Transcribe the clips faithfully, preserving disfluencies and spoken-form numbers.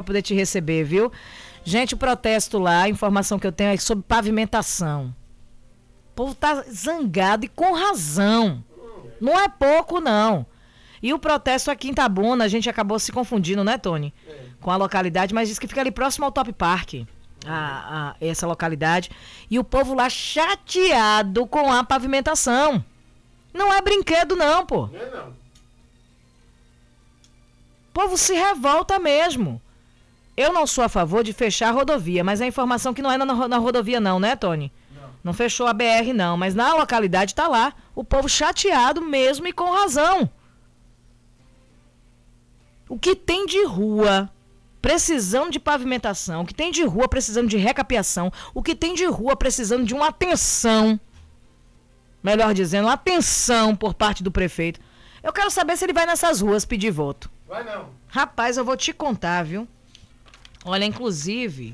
poder te receber, viu? Gente, o protesto lá, a informação que eu tenho é sobre pavimentação. O povo tá zangado e com razão. Não é pouco, não. E o protesto aqui em Itabuna, a gente acabou se confundindo, né, Tony? É. Com a localidade, mas diz que fica ali próximo ao Top Park, a, a, essa localidade. E o povo lá chateado com a pavimentação. Não é brinquedo, não, pô. Não é, não. O povo se revolta mesmo. Eu não sou a favor de fechar a rodovia, mas a informação que não é na, na rodovia, não, né, Tony? Não. Não fechou a B R, não, mas na localidade tá lá. O povo chateado mesmo e com razão. O que tem de rua precisando de pavimentação, o que tem de rua precisando de recapeação, o que tem de rua precisando de uma atenção, melhor dizendo, atenção por parte do prefeito. Eu quero saber se ele vai nessas ruas pedir voto. Vai não. Rapaz, eu vou te contar, viu? Olha, inclusive,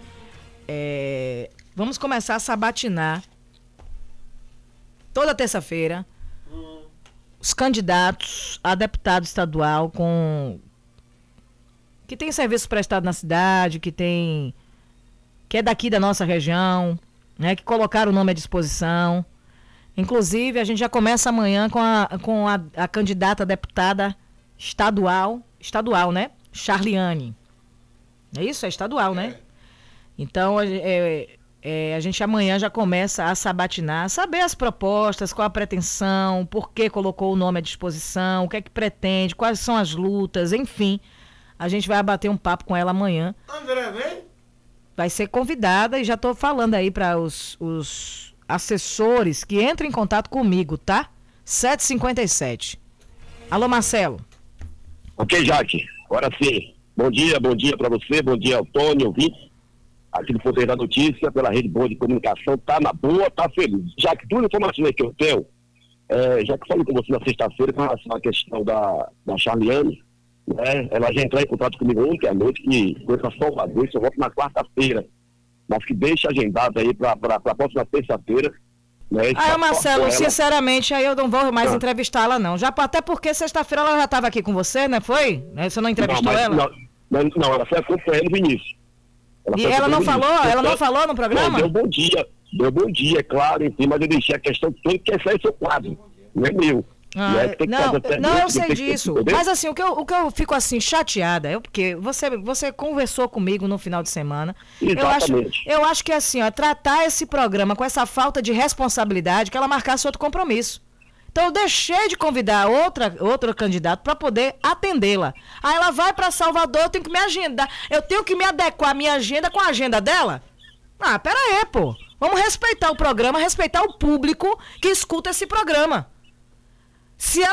é, vamos começar a sabatinar toda terça-feira hum. os candidatos a deputado estadual com que tem serviço prestado na cidade, que tem que é daqui da nossa região, né, que colocaram o nome à disposição. Inclusive, a gente já começa amanhã com a, com a, a candidata a deputada estadual, estadual, né? Charliane. É isso? É estadual, né? Então, é, é, a gente amanhã já começa a sabatinar, saber as propostas, qual a pretensão, por que colocou o nome à disposição, o que é que pretende, quais são as lutas, enfim. A gente vai bater um papo com ela amanhã. André, vem? Vai ser convidada e já estou falando aí para os, os assessores que entrem em contato comigo, tá? sete cinquenta e sete. Alô, Marcelo. Ok, Jaque. Agora sim. Bom dia, bom dia para você, bom dia, Antônio, ouvinte, aqui do Poder da Notícia, pela Rede Boa de Comunicação, tá na boa, tá feliz. Já que duas informações que eu tenho, é, já que falei com você na sexta-feira com relação à questão da, da Charliane, né, ela já entrou em contato comigo ontem à noite, que foi para Salvador, isso eu volto na quarta-feira, mas que deixa agendado aí para a próxima terça-feira. Né, ah, Marcelo, ela... sinceramente, aí eu não vou mais ah. entrevistá-la, não. Já, até porque sexta-feira ela já estava aqui com você, né? Foi? Você não entrevistou não, mas, ela? Não, não, não, ela foi acompanhando o início. Ela e ela não falou? Início. Ela não falou no programa? Não, deu bom dia, deu bom dia, é claro, enfim, mas eu deixei a questão toda que esse é seu quadro, não é meu. Ah, né? Não, não, eu sei disso. Que, mas assim, o que, eu, o que eu fico assim, chateada, é porque você, você conversou comigo no final de semana. Exatamente. Eu acho, eu acho que assim, ó, tratar esse programa com essa falta de responsabilidade, que ela marcasse outro compromisso. Então eu deixei de convidar outra, outro candidato para poder atendê-la. Aí ela vai para Salvador, eu tenho que me agendar. Eu tenho que me adequar a minha agenda com a agenda dela? Ah, pera aí, pô. Vamos respeitar o programa, respeitar o público que escuta esse programa. Se ela